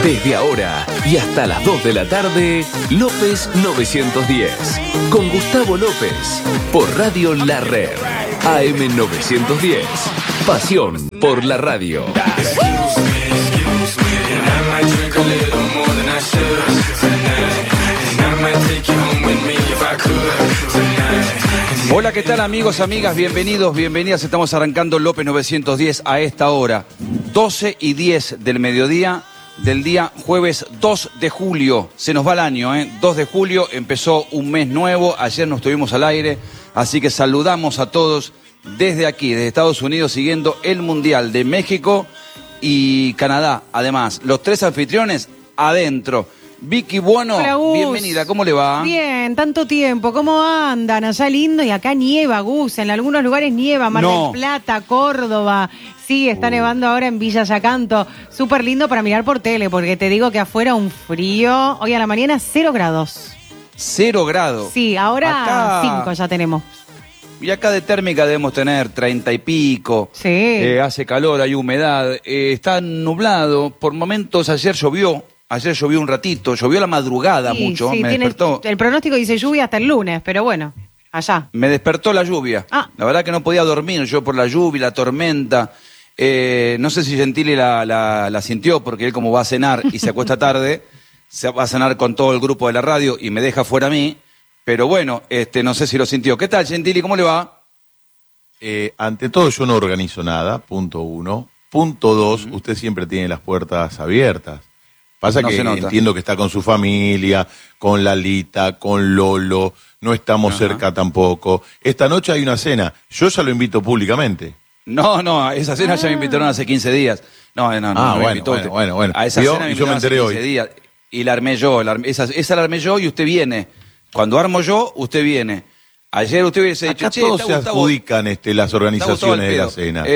Desde ahora y hasta las 2 de la tarde, López 910. Con Gustavo López, por Radio La Red. AM 910. Pasión por la radio. Hola, ¿qué tal amigos, amigas? Bienvenidos, bienvenidas. Estamos arrancando López 910 a esta hora. 12:10 del mediodía del día jueves 2 de julio. Se nos va el año, 2 de julio, empezó un mes nuevo. Ayer nos estuvimos al aire, así que saludamos a todos desde aquí, desde Estados Unidos, siguiendo el Mundial de México y Canadá. Además, los tres anfitriones adentro. Vicky Buono, bienvenida, ¿cómo le va? Bien, tanto tiempo, ¿cómo andan? Allá lindo y acá nieva, Gus, en algunos lugares nieva, Mar del Plata, Córdoba, sí, está nevando ahora en Villa Yacanto, súper lindo para mirar por tele, porque te digo que afuera un frío, hoy a la mañana 0 grados. 0 grados. Sí, ahora acá 5 ya tenemos. Y acá de térmica debemos tener 30 y pico. Sí. Hace calor, hay humedad, está nublado, por momentos ayer llovió un ratito, llovió a la madrugada mucho, sí, me despertó. El pronóstico dice lluvia hasta el lunes, pero bueno, allá. Me despertó la lluvia. La verdad que no podía dormir yo por la lluvia, la tormenta. No sé si Gentili la sintió, porque él como va a cenar y se acuesta tarde, se va a cenar con todo el grupo de la radio y me deja fuera a mí. Pero bueno, no sé si lo sintió. ¿Qué tal, Gentili? ¿Cómo le va? Ante todo, yo no organizo nada, punto 1. Punto 2, usted siempre tiene las puertas abiertas. Pasa que entiendo que está con su familia, con Lalita, con Lolo, no estamos cerca tampoco. Esta noche hay una cena, yo ya lo invito públicamente. No, esa cena ya me invitaron hace 15 días. No, bueno. A esa cena yo me enteré hoy. Días, y la armé yo, esa la armé yo y usted viene. Cuando armo yo, usted viene. Ayer usted hubiese dicho, acá todos se adjudican las organizaciones de la cena.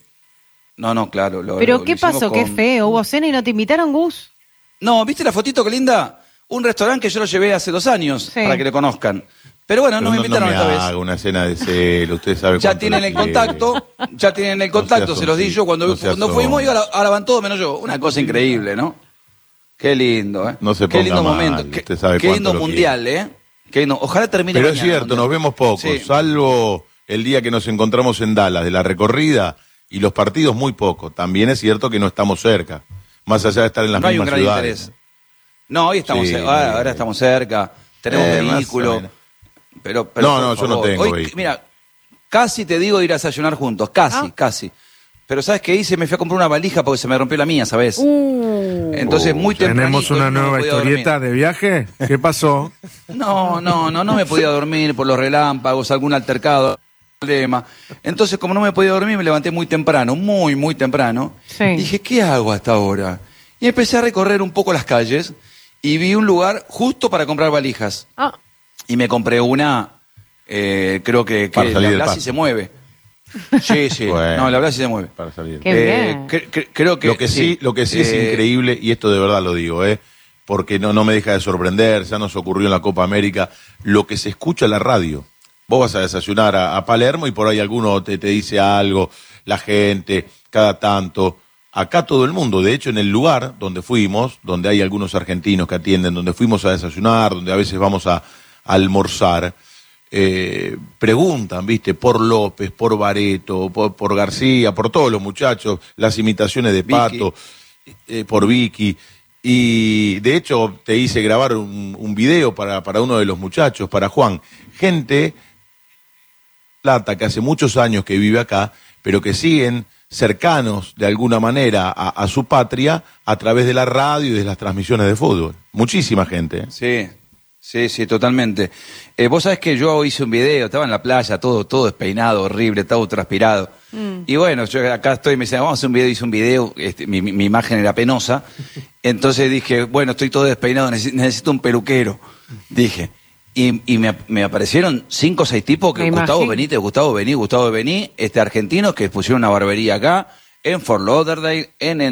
No, claro. ¿Pero qué pasó? Qué feo, ¿hubo cena y no te invitaron, Gus? No, ¿viste la fotito, qué linda? Un restaurante que yo lo llevé hace 2 años para que le conozcan. Pero bueno, no me invitaron esta vez. Haga una cena de celo, usted sabe. Ya tienen el contacto, se los di yo cuando fuimos y ahora van todos menos yo. Una cosa increíble, ¿no? Qué lindo, ¿eh? No se qué lindo mal, momento. Qué lindo mundial, ¿eh? Ojalá termine Pero mañana, es cierto, nos vemos poco, salvo el día que nos encontramos en Dallas de la recorrida y los partidos muy poco. También es cierto que no estamos cerca. Más allá de estar en las mismas ciudades. No hay un gran interés. No, hoy estamos ahora estamos cerca, tenemos vehículo. Pero no, yo no tengo hoy, mira, casi te digo ir a desayunar juntos, casi. Pero ¿sabes qué hice? Me fui a comprar una valija porque se me rompió la mía, ¿sabes? Entonces muy temprano. ¿Tenemos una nueva historieta de viaje? ¿Qué pasó? No me podía dormir por los relámpagos, algún altercado. Problema. Entonces, como no me podía dormir, me levanté muy temprano, muy temprano. Sí. Dije, ¿qué hago hasta ahora? Y empecé a recorrer un poco las calles y vi un lugar justo para comprar valijas. Y me compré una, creo que la Blasi se mueve. Sí. Bueno, no, la Blasi se mueve. Para salir. Qué bien. Creo que lo que sí es increíble, y esto de verdad lo digo, porque no me deja de sorprender, ya nos ocurrió en la Copa América, lo que se escucha en la radio. Vos vas a desayunar a Palermo y por ahí alguno te dice algo, la gente, cada tanto. Acá todo el mundo, de hecho en el lugar donde fuimos, donde hay algunos argentinos que atienden, donde fuimos a desayunar, donde a veces vamos a almorzar, preguntan, ¿viste? Por López, por Bareto, por García, por todos los muchachos, las imitaciones de Pato, por Vicky. Y de hecho te hice grabar un video para uno de los muchachos, para Juan. Gente Plata que hace muchos años que vive acá, pero que siguen cercanos de alguna manera a su patria a través de la radio y de las transmisiones de fútbol. Muchísima gente. Sí, totalmente. Vos sabés que yo hice un video, estaba en la playa, todo despeinado, horrible, todo transpirado. Y bueno, yo acá estoy, me decían, vamos a hacer un video, hice un video, mi imagen era penosa. Entonces dije, bueno, estoy todo despeinado, necesito un peluquero. Dije. Y me aparecieron 5 o 6 tipos que Gustavo vení, argentinos que pusieron una barbería acá, en Fort Lauderdale,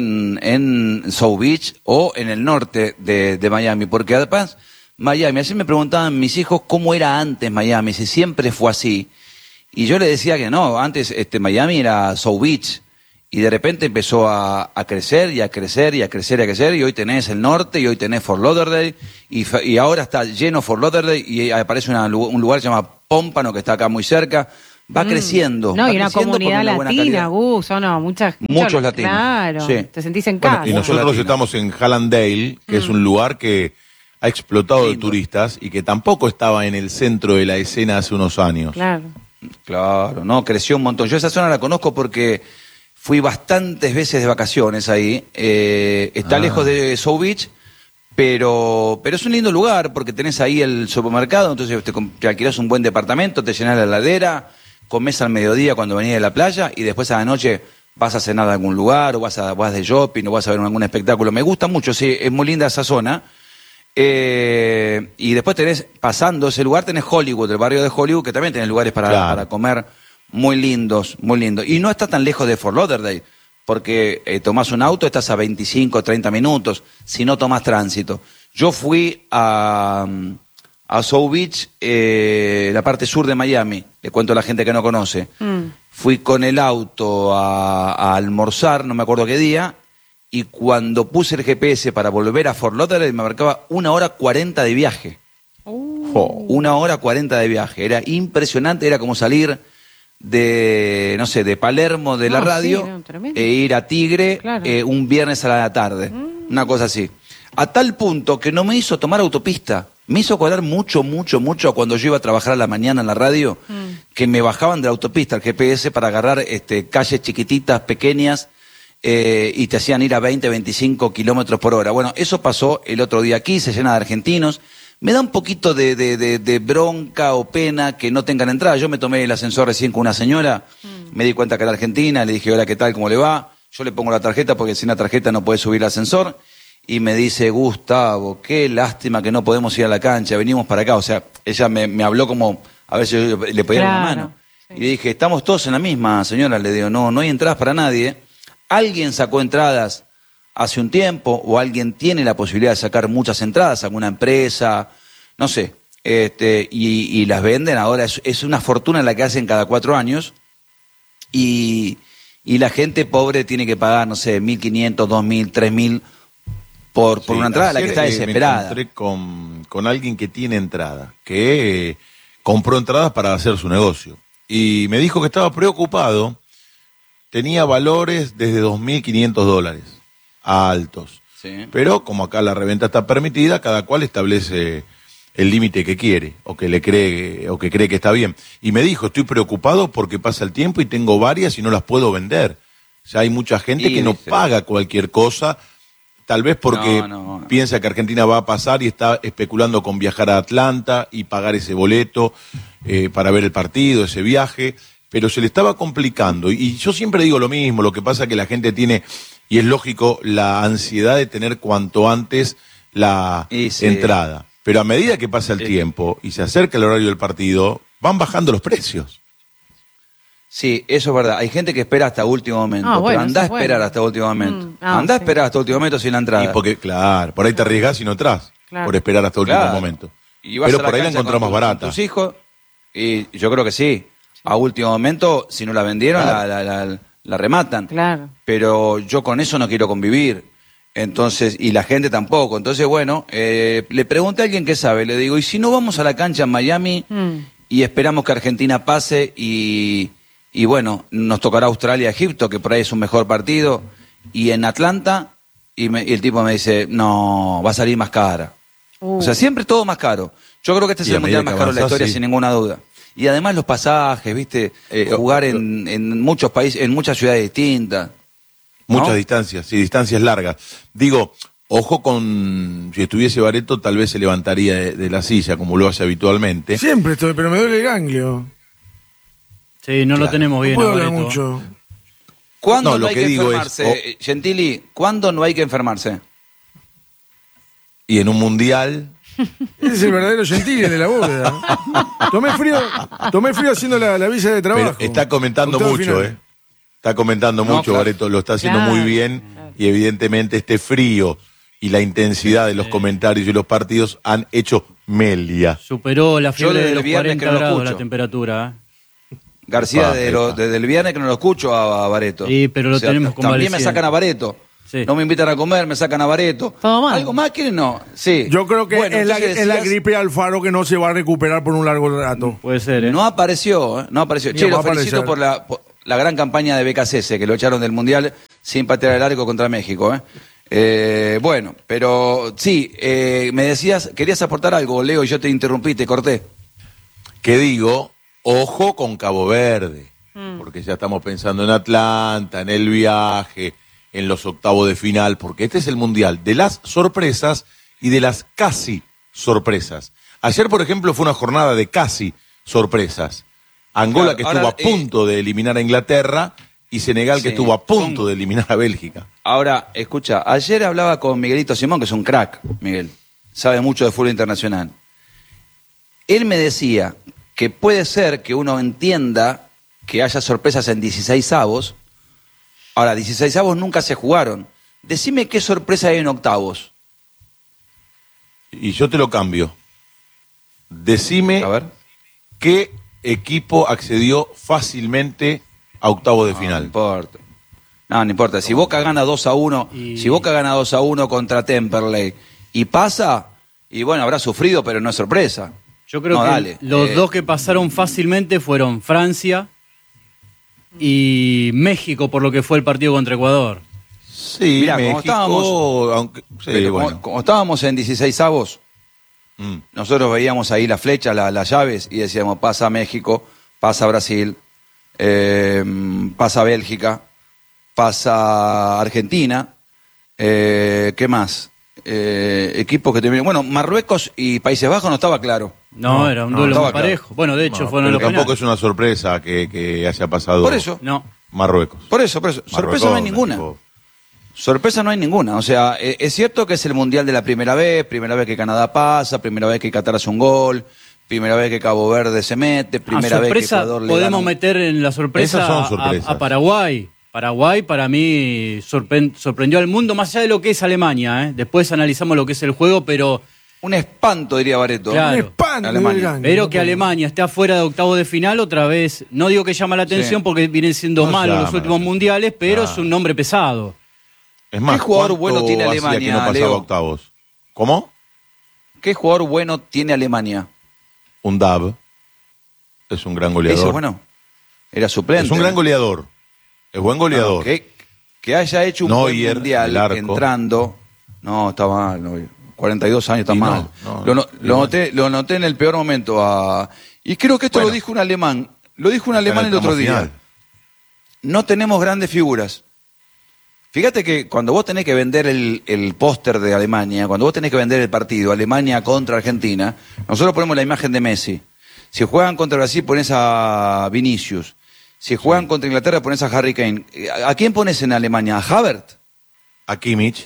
en South Beach o en el norte de Miami. Porque además, Miami, así me preguntaban mis hijos cómo era antes Miami, si siempre fue así. Y yo le decía que no, antes Miami era South Beach. y de repente empezó a crecer y a crecer y a crecer y a crecer, y hoy tenés el norte y hoy tenés Fort Lauderdale, y ahora está lleno Fort Lauderdale y aparece un lugar que se llama Pómpano, que está acá muy cerca. Va creciendo. No, va y una creciendo comunidad latina, Gus, ¿o no? Muchos latinos. Claro, sí. te sentís en casa. Y nosotros estamos en Hallandale, que es un lugar que ha explotado de turistas y que tampoco estaba en el centro de la escena hace unos años. Claro, no, creció un montón. Yo esa zona la conozco porque fui bastantes veces de vacaciones ahí. Está lejos de South Beach, pero es un lindo lugar porque tenés ahí el supermercado, entonces te alquilás un buen departamento, te llenás la heladera, comés al mediodía cuando venís de la playa y después a la noche vas a cenar a algún lugar o vas de shopping o vas a ver algún espectáculo. Me gusta mucho, sí, es muy linda esa zona. Y después pasando ese lugar, tenés Hollywood, el barrio de Hollywood, que también tenés lugares para comer muy lindos, muy lindos. Y no está tan lejos de Fort Lauderdale, porque tomás un auto, estás a 25, 30 minutos, si no tomás tránsito. Yo fui a South Beach, la parte sur de Miami, le cuento a la gente que no conoce. Fui con el auto a almorzar, no me acuerdo qué día, y cuando puse el GPS para volver a Fort Lauderdale me marcaba 1 hora 40 de viaje. 1 hora 40 de viaje. Era impresionante, era como salir de Palermo de la radio e ir a Tigre un viernes a la tarde. Una cosa así. A tal punto que no me hizo tomar autopista. Me hizo acordar mucho a cuando yo iba a trabajar a la mañana en la radio, que me bajaban de la autopista, el GPS, para agarrar calles chiquititas, pequeñas, y te hacían ir a 20, 25 kilómetros por hora. Bueno, eso pasó el otro día aquí, se llena de argentinos. Me da un poquito de bronca o pena que no tengan entrada. Yo me tomé el ascensor recién con una señora, me di cuenta que era argentina, le dije, hola, ¿qué tal? ¿Cómo le va? Yo le pongo la tarjeta porque sin la tarjeta no puede subir el ascensor. Y me dice, Gustavo, qué lástima que no podemos ir a la cancha, venimos para acá. O sea, ella me habló como, a ver si yo le podía dar una mano. Sí. Y le dije, estamos todos en la misma, señora. Le digo, no hay entradas para nadie. Alguien sacó entradas hace un tiempo, o alguien tiene la posibilidad de sacar muchas entradas, alguna empresa, no sé, y las venden ahora. Es una fortuna la que hacen cada 4 años, y la gente pobre tiene que pagar, no sé, 1.500, 2.000, 3.000 por una entrada, la que está desesperada. Me encontré con alguien que tiene entrada, que compró entradas para hacer su negocio, y me dijo que estaba preocupado. Tenía valores desde $2.500 altos. Sí. Pero como acá la reventa está permitida, cada cual establece el límite que quiere o que cree que está bien. Y me dijo, estoy preocupado porque pasa el tiempo y tengo varias y no las puedo vender. O sea, hay mucha gente que no paga cualquier cosa, tal vez porque piensa que Argentina va a pasar y está especulando con viajar a Atlanta y pagar ese boleto para ver el partido, ese viaje. Pero se le estaba complicando, y yo siempre digo lo mismo, lo que pasa es que la gente tiene, y es lógico, la ansiedad de tener cuanto antes la entrada. Pero a medida que pasa el tiempo y se acerca el horario del partido, van bajando los precios. Sí, eso es verdad. Hay gente que espera hasta último momento, pero andá a esperar hasta último momento. Andá a esperar hasta último momento sin la entrada. Y porque, claro, por ahí te arriesgás y no entras, por esperar hasta último momento. Pero por ahí la encontrás más barata. Tus hijos, y yo creo que sí. A último momento, si no la vendieron, la rematan. Claro. Pero yo con eso no quiero convivir. Entonces, y la gente tampoco. Entonces, bueno, le pregunté a alguien que sabe, le digo, ¿y si no vamos a la cancha en Miami y esperamos que Argentina pase y bueno, nos tocará Australia-Egipto, que por ahí es un mejor partido, y en Atlanta, y el tipo me dice, no, va a salir más cara. O sea, siempre todo más caro. Yo creo que este es el mundial más caro de la historia, sin ninguna duda. Y además los pasajes, ¿viste? Jugar en muchos países, en muchas ciudades distintas. Muchas distancias, sí, distancias largas. Digo, ojo con, si estuviese Barreto, tal vez se levantaría de la silla, como lo hace habitualmente. Siempre estoy, pero me duele el ganglio. Sí, no lo tenemos bien. No puedo hablar mucho. ¿Cuándo no hay que enfermarse, Gentili? ¿Cuándo no hay que enfermarse? Y en un mundial... Ese es el verdadero Gentili de la bóveda. Tomé frío haciendo la visa de trabajo. Pero está comentando mucho, Está comentando mucho, Barreto, lo está haciendo muy bien, y evidentemente este frío y la intensidad de los comentarios y los partidos han hecho melia. Superó la fiebre de los 40 grados la temperatura. García desde el viernes que no lo escucho a Bareto. Sí, pero lo tenemos también me sacan a Bareto. Sí. No me invitan a comer, me sacan a Bareto. Todo mal. ¿Algo más quieren? No. Sí. Yo creo que Bueno, es la entonces gripe de Alfaro que no se va a recuperar por un largo rato. Puede ser, ¿eh? No apareció, ¿eh? No apareció. Ni Che, va lo a felicito aparecer. por la gran campaña de BKCS, que lo echaron del Mundial sin patear el arco contra México, ¿eh? Bueno, pero sí, me decías, querías aportar algo, Leo, y yo te interrumpí, te corté. Que digo, ojo con Cabo Verde, porque ya estamos pensando en Atlanta, en el viaje, en los octavos de final, porque este es el Mundial de las sorpresas y de las casi sorpresas. Ayer, por ejemplo, fue una jornada de casi sorpresas. Angola, Claro, que ahora, estuvo a punto de eliminar a Inglaterra, y Senegal, que sí, estuvo a punto de eliminar a Bélgica. Ahora, escucha, ayer hablaba con Miguelito Simón, que es un crack, Miguel, sabe mucho de fútbol internacional. Él me decía que puede ser que uno entienda que haya sorpresas en 16avos. Ahora, 16avos nunca se jugaron. Decime qué sorpresa hay en octavos. Y yo te lo cambio. Decime A ver. qué equipo accedió fácilmente a octavos de No final. importa. No importa. Si Boca gana 2-1, Y- si Boca gana 2-1 contra Temperley y pasa, y bueno, habrá sufrido, pero no es sorpresa. Yo creo No, que dale. los dos que pasaron fácilmente fueron Francia y México, por lo que fue el partido contra Ecuador. Sí, Mirá, como México, estábamos- aunque, sí, Pero bueno. como estábamos en 16avos, nosotros veíamos ahí las flechas, las llaves, y decíamos, pasa México, pasa Brasil, pasa Bélgica, pasa Argentina, ¿qué más? Equipos que terminan. Bueno, Marruecos y Países Bajos no estaba claro. No, era un duelo estaba muy claro. parejo. Bueno, de hecho, No, fueron pero los tampoco penales. es una sorpresa que haya pasado Por eso, No. Marruecos. por eso. Sorpresa no hay ninguna. México. Sorpresa no hay ninguna. O sea, es cierto que es el Mundial de la primera vez que Canadá pasa, primera vez que Qatar hace un gol, primera vez que Cabo Verde se mete, primera vez que sorpresa, Ecuador le gana podemos un- meter en la sorpresa Esas son sorpresas. a Paraguay. Paraguay para mí sorprendió al mundo más allá de lo que es Alemania, ¿eh? Después analizamos lo que es el juego, pero un espanto, diría Bareto. Claro. Un espanto, Alemania. dirán. Pero que Alemania esté afuera de octavos de final otra vez, no digo que llama la atención Sí. porque vienen siendo No malos llama los la últimos atención. mundiales, pero Claro. es un nombre pesado. Es más, ¿Qué jugador ¿cuánto bueno tiene hacía Alemania, que no pasaba Leo? octavos? ¿Cómo? ¿Qué jugador bueno tiene Alemania? Un Dab. Es un gran goleador. Ese es bueno. Era suplente. Es un gran goleador. Es buen goleador. Que haya hecho un buen Neuer, mundial el arco. entrando. No, está mal. No, 42 años está Y no, mal. no, Lo noté en el peor momento. Y creo que esto Bueno. lo dijo un alemán. Lo dijo un Está en alemán el otro tramo día. final. No tenemos grandes figuras. Fíjate que cuando vos tenés que vender el póster de Alemania, cuando vos tenés que vender el partido Alemania contra Argentina, nosotros ponemos la imagen de Messi. Si juegan contra Brasil, pones a Vinicius. Si juegan contra Inglaterra, pones a Harry Kane. ¿A quién pones en Alemania? ¿A Havertz? A Kimmich.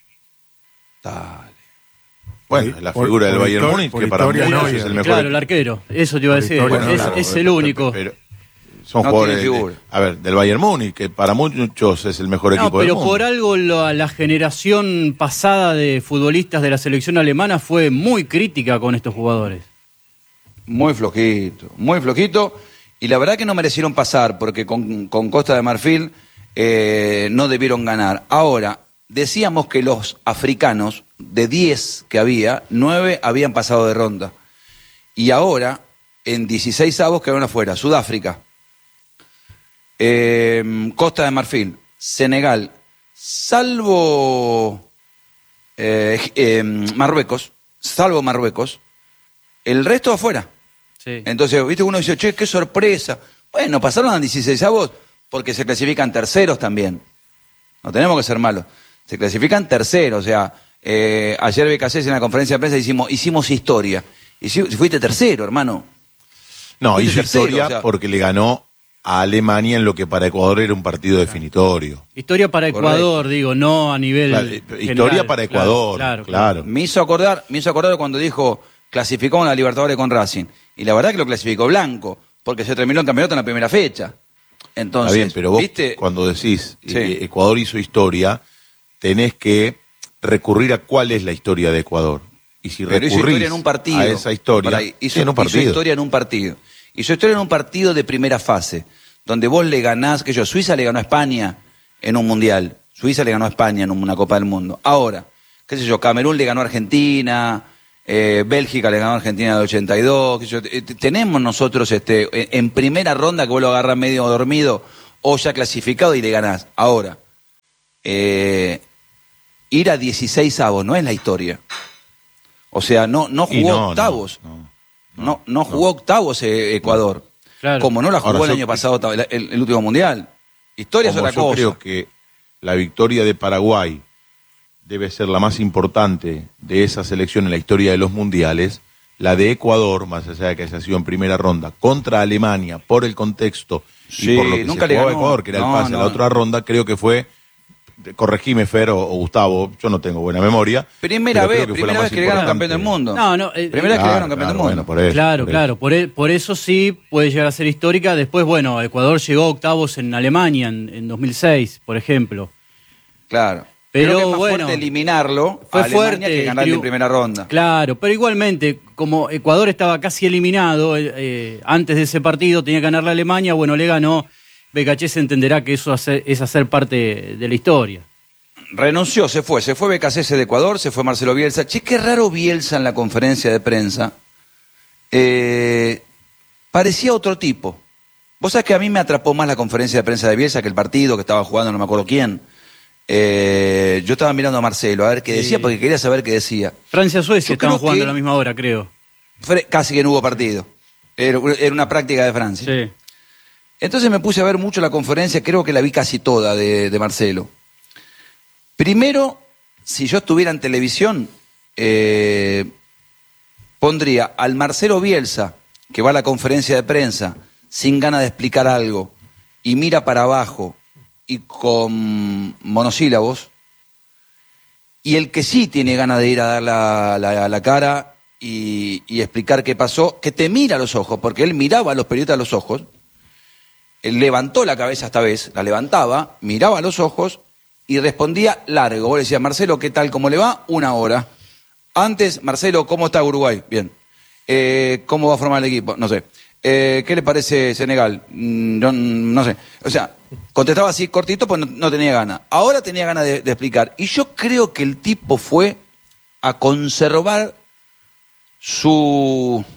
Dale. Bueno, la Por- figura del por Bayern histor- Múnich, por que para historia, muchos no, es y- el mejor. Claro, el arquero, eso te iba a decir, Bueno, es, claro, es el pero- único. pero son No jugadores tiene figura. a ver, del Bayern Múnich, que para muchos es el mejor No, equipo del pero mundo. por algo la generación pasada de futbolistas de la selección alemana fue muy crítica con estos jugadores. Muy flojito, muy flojito. Y la verdad que no merecieron pasar, porque con Costa de Marfil no debieron ganar. Ahora, decíamos que los africanos, de 10 que había, 9 habían pasado de ronda. Y ahora, en 16avos quedaron afuera. Sudáfrica, Costa de Marfil, Senegal, salvo Marruecos, el resto afuera. Sí. Entonces, viste, uno dice, che, qué sorpresa. Bueno, pasaron a 16avos porque se clasifican terceros también. No tenemos que ser malos. Se clasifican terceros. O sea, ayer BKC en la conferencia de prensa hicimos historia. Y si fuiste tercero, hermano. No, Fuiste hizo tercero, historia o sea. porque le ganó a Alemania en lo que para Ecuador era un partido definitorio. Historia para Correcto. Ecuador, digo, no a nivel Claro, general. historia para Ecuador, claro. Me hizo acordar cuando dijo, clasificó a la Libertadores con Racing. Y la verdad que lo clasificó blanco, porque se terminó el campeonato en la primera fecha. Entonces, Está bien, pero vos ¿viste? cuando decís Sí. Ecuador hizo historia, tenés que recurrir a cuál es la historia de Ecuador. Y si Pero hizo recurrís historia en un partido. a esa historia, Pará, sí, hizo en un partido. historia en un partido. Y yo estoy en un partido de primera fase, donde vos le ganás, Suiza le ganó a España en un mundial, Suiza le ganó a España en una Copa del Mundo. Ahora, Camerún le ganó a Argentina, Bélgica le ganó a Argentina en el 82, tenemos nosotros en primera ronda que vos lo agarrás medio dormido o ya clasificado y le ganás. Ahora, ir a 16avos no es la historia. O sea, no jugó octavos. No jugó octavos Ecuador. Claro. Como no la jugó ahora, el año pasado el último mundial. Historia es otra cosa. Yo creo que la victoria de Paraguay debe ser la más importante de esa selección en la historia de los mundiales. La de Ecuador, más allá de que haya sido en primera ronda, contra Alemania, por el contexto y por lo que nunca se jugaba Ecuador, que era el pase a la otra ronda, creo que fue, corregime Fer o Gustavo, yo no tengo buena memoria. Primera vez que le ganan campeón del mundo. Primera vez que le ganan campeón del mundo. Bueno, por eso sí puede llegar a ser histórica. Después, bueno, Ecuador llegó a octavos en Alemania en 2006, por ejemplo. Claro. Pero creo que es más bueno, fuerte eliminarlo fue a Alemania fuerte, que ganarle en primera ronda. Claro, pero igualmente, como Ecuador estaba casi eliminado, antes de ese partido tenía que ganar la Alemania, bueno, le ganó. Becachese entenderá que eso es hacer parte de la historia. Renunció, se fue Becachese de Ecuador, se fue Marcelo Bielsa. Che, qué raro Bielsa en la conferencia de prensa. Parecía otro tipo. Vos sabés que a mí me atrapó más la conferencia de prensa de Bielsa que el partido que estaba jugando, no me acuerdo quién. Yo estaba mirando a Marcelo a ver qué decía, porque quería saber qué decía. Francia-Suecia estaban jugando a la misma hora, creo. Casi que no hubo partido. Era una práctica de Francia. Sí. Entonces me puse a ver mucho la conferencia, creo que la vi casi toda de Marcelo. Primero, si yo estuviera en televisión, pondría al Marcelo Bielsa, que va a la conferencia de prensa, sin ganas de explicar algo, y mira para abajo, y con monosílabos, y el que sí tiene ganas de ir a dar la cara y explicar qué pasó, que te mira a los ojos, porque él miraba a los periodistas a los ojos, él levantó la cabeza esta vez, la levantaba, miraba a los ojos y respondía largo. Vos le decías, Marcelo, ¿qué tal? ¿Cómo le va? 1 hora. Antes, Marcelo, ¿cómo está Uruguay? Bien. ¿Cómo va a formar el equipo? No sé. ¿Qué le parece Senegal? No sé. O sea, contestaba así cortito, pues no tenía ganas. Ahora tenía ganas de explicar. Y yo creo que el tipo fue a conservar su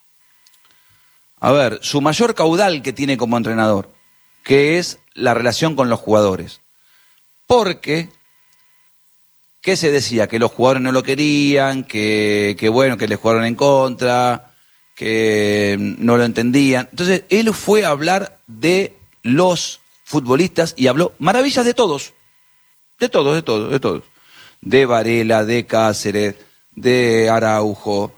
mayor caudal que tiene como entrenador, que es la relación con los jugadores. Porque, ¿qué se decía? Que los jugadores no lo querían, que le jugaron en contra, que no lo entendían. Entonces, él fue a hablar de los futbolistas y habló maravillas de todos. De todos. De Varela, de Cáceres, de Araujo,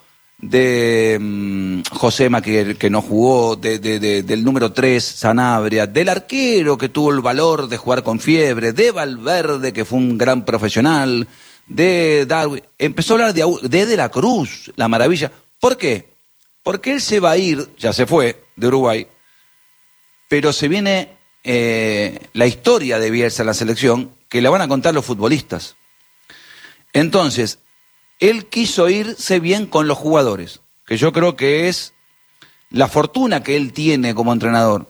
de Josema que no jugó, del número 3, Sanabria, del arquero que tuvo el valor de jugar con fiebre, de Valverde que fue un gran profesional, de Darwin. Empezó a hablar de la Cruz, la maravilla. ¿Por qué? Porque él se va a ir, ya se fue, de Uruguay, pero se viene la historia de Bielsa en la selección, que la van a contar los futbolistas. Entonces, él quiso irse bien con los jugadores, que yo creo que es la fortuna que él tiene como entrenador,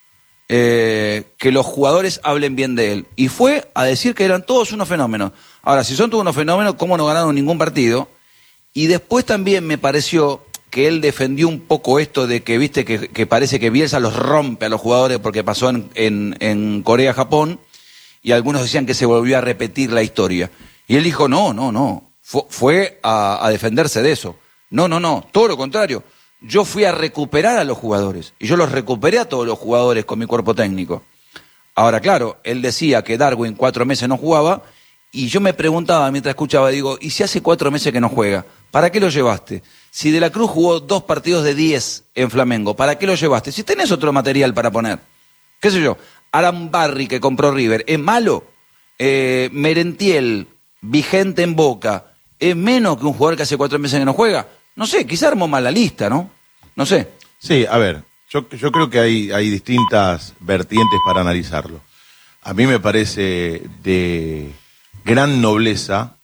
que los jugadores hablen bien de él. Y fue a decir que eran todos unos fenómenos. Ahora, si son todos unos fenómenos, ¿cómo no ganaron ningún partido? Y después también me pareció que él defendió un poco esto de que, viste, que parece que Bielsa los rompe a los jugadores porque pasó en Corea-Japón, y algunos decían que se volvió a repetir la historia. Y él dijo, no. Fue a defenderse de eso. No, todo lo contrario. Yo fui a recuperar a los jugadores, y yo los recuperé a todos los jugadores con mi cuerpo técnico. Ahora, claro, él decía que Darwin 4 meses no jugaba, y yo me preguntaba mientras escuchaba, digo, ¿y si hace 4 meses que no juega? ¿Para qué lo llevaste? Si De la Cruz jugó 2 partidos de 10 en Flamengo, ¿para qué lo llevaste? Si tenés otro material para poner. ¿Qué sé yo? Aram Barry, que compró River, ¿es malo? Merentiel, vigente en Boca, ¿es menos que un jugador que hace 4 meses que no juega? No sé, quizá armó mal la lista, ¿no? No sé. Sí, a ver, yo creo que hay distintas vertientes para analizarlo. A mí me parece de gran nobleza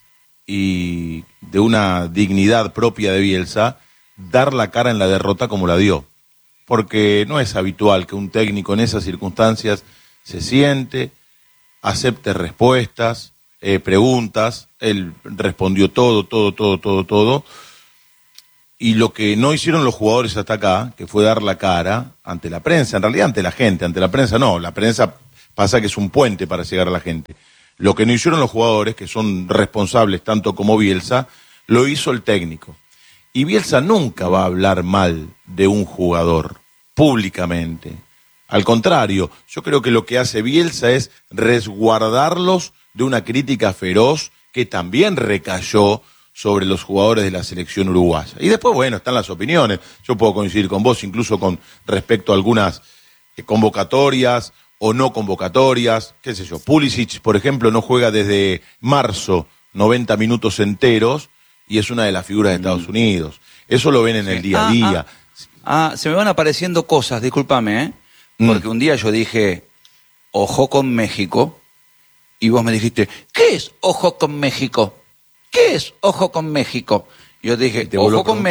y de una dignidad propia de Bielsa dar la cara en la derrota como la dio. porque no es habitual que un técnico en esas circunstancias se siente, acepte respuestas, preguntas. Él respondió todo. Y lo que no hicieron los jugadores hasta acá, que fue dar la cara ante la prensa, en realidad ante la gente, ante la prensa no, la prensa pasa que es un puente para llegar a la gente. Lo que no hicieron los jugadores, que son responsables tanto como Bielsa, lo hizo el técnico. Y Bielsa nunca va a hablar mal de un jugador, públicamente. Al contrario, yo creo que lo que hace Bielsa es resguardarlos de una crítica feroz que también recayó sobre los jugadores de la selección uruguaya. Y después, bueno, están las opiniones. Yo puedo coincidir con vos, incluso con respecto a algunas convocatorias o no convocatorias, qué sé yo. Pulisic, por ejemplo, no juega desde marzo 90 minutos enteros y es una de las figuras de Estados Unidos. Eso lo ven en el día a día. Se me van apareciendo cosas, discúlpame, porque un día yo dije, ojo con México, y vos me dijiste, ¿qué es ojo con México? ¿Qué es ojo con México? Yo dije, ojo con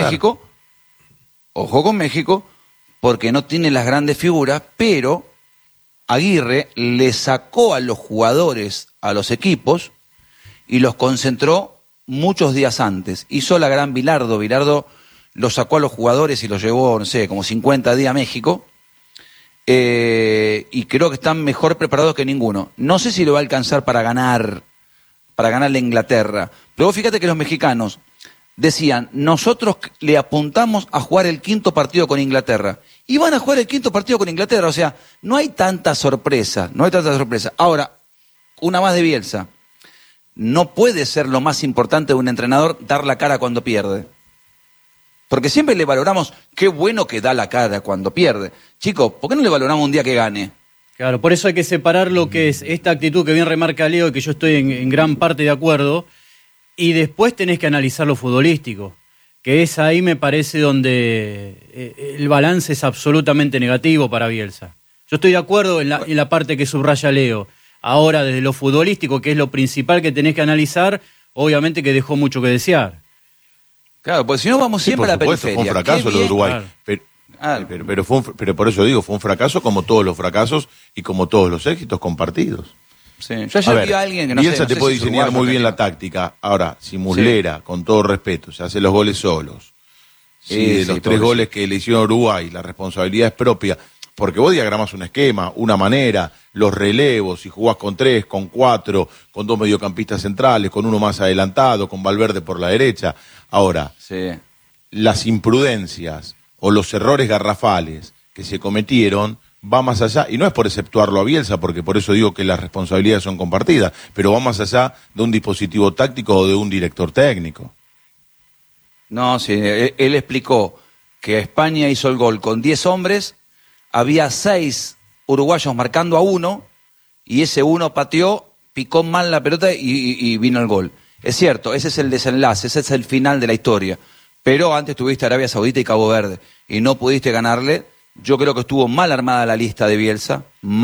México, porque no tiene las grandes figuras, pero Aguirre le sacó a los jugadores, a los equipos, y los concentró muchos días antes. Hizo la gran Bilardo. Bilardo lo sacó a los jugadores y los llevó, no sé, como 50 días a México. Y creo que están mejor preparados que ninguno. No sé si lo va a alcanzar para ganarle a Inglaterra. Pero vos fíjate que los mexicanos decían, nosotros le apuntamos a jugar el 5º partido con Inglaterra. Y van a jugar el 5º partido con Inglaterra. O sea, no hay tanta sorpresa. Ahora, una más de Bielsa. No puede ser lo más importante de un entrenador dar la cara cuando pierde. Porque siempre le valoramos, qué bueno que da la cara cuando pierde. Chicos, ¿por qué no le valoramos un día que gane? Claro, por eso hay que separar lo que es esta actitud que bien remarca Leo y que yo estoy en gran parte de acuerdo, y después tenés que analizar lo futbolístico, que es ahí me parece donde el balance es absolutamente negativo para Bielsa. Yo estoy de acuerdo en la parte que subraya Leo. Ahora, desde lo futbolístico, que es lo principal que tenés que analizar, obviamente que dejó mucho que desear. Claro, porque si no vamos siempre a la periferia. Fue un fracaso lo de Uruguay. Claro. Pero por eso digo, fue un fracaso como todos los fracasos y como todos los éxitos compartidos. Sí. Yo ayer vi a alguien que no Bielsa sé, te puede diseñar muy bien la táctica. Ahora, si Muslera, con todo respeto, se hace los goles solos, de los 3 goles que le hicieron a Uruguay, la responsabilidad es propia, porque vos diagramas un esquema, una manera, los relevos, si jugás con 3, con 4, con 2 mediocampistas centrales, con uno más adelantado, con Valverde por la derecha. Ahora, las imprudencias o los errores garrafales que se cometieron va más allá, y no es por exceptuarlo a Bielsa, porque por eso digo que las responsabilidades son compartidas, pero va más allá de un dispositivo táctico o de un director técnico. No, sí, él explicó que España hizo el gol con 10 hombres, había 6 uruguayos marcando a 1, y ese 1 pateó, picó mal la pelota y vino el gol. Es cierto, ese es el desenlace, ese es el final de la historia. Pero antes tuviste Arabia Saudita y Cabo Verde y no pudiste ganarle. Yo creo que estuvo mal armada la lista de Bielsa,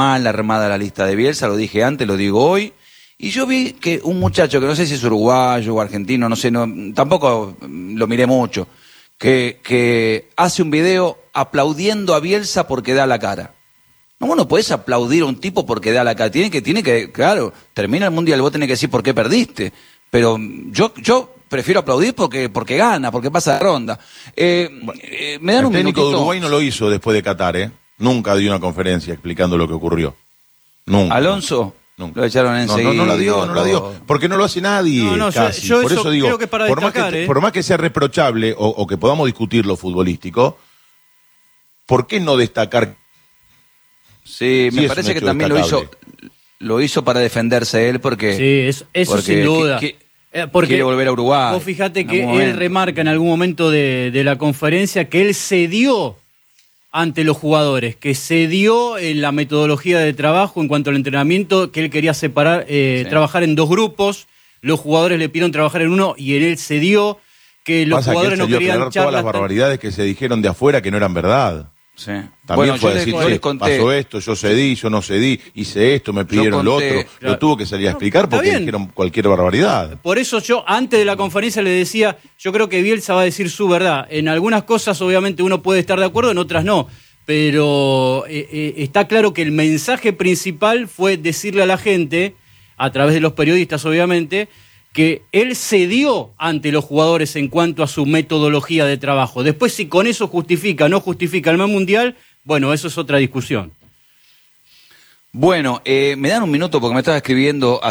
lo dije antes, lo digo hoy. Y yo vi que un muchacho, que no sé si es uruguayo o argentino, no sé, tampoco lo miré mucho, que hace un video aplaudiendo a Bielsa porque da la cara. No, vos no podés aplaudir a un tipo porque da la cara. Tiene que, claro, termina el Mundial, vos tenés que decir por qué perdiste. Pero yo prefiero aplaudir porque gana, porque pasa de ronda. Me dan el un técnico minutito. de Uruguay no lo hizo después de Qatar, Nunca dio una conferencia explicando lo que ocurrió. Nunca. Alonso, nunca. lo echaron enseguida. No la dio. Porque no lo hace nadie, casi. Yo por eso digo, creo que para destacar, por más que sea reprochable o que podamos discutir lo futbolístico, ¿por qué no destacar? Sí, me parece que también lo hizo para defenderse él porque... Sí, eso sin duda. Porque quiere volver a Uruguay. Vos fíjate que él remarca en algún momento de la conferencia que él cedió ante los jugadores, que cedió en la metodología de trabajo en cuanto al entrenamiento, que él quería separar, trabajar en 2 grupos, los jugadores le pidieron trabajar en uno y él cedió, que los jugadores no querían charlas. Todas las barbaridades que se dijeron de afuera que no eran verdad. Sí. También fue decir, pasó esto, yo cedí, yo no cedí, hice esto, me pidieron lo otro. Claro. Lo tuvo que salir a explicar porque dijeron cualquier barbaridad. Por eso yo, antes de la conferencia, le decía, yo creo que Bielsa va a decir su verdad. En algunas cosas, obviamente, uno puede estar de acuerdo, en otras no. pero está claro que el mensaje principal fue decirle a la gente, a través de los periodistas obviamente, que él cedió ante los jugadores en cuanto a su metodología de trabajo. Después, si con eso justifica o no justifica el mundial, bueno, eso es otra discusión. Bueno, me dan un minuto porque me estaba escribiendo